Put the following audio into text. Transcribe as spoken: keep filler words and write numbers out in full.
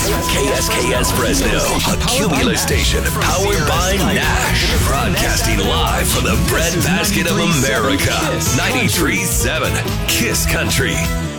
K S K S Fresno, a Cumulus station powered by Nash. Broadcasting live from the breadbasket of America. ninety-three point seven Kiss Country.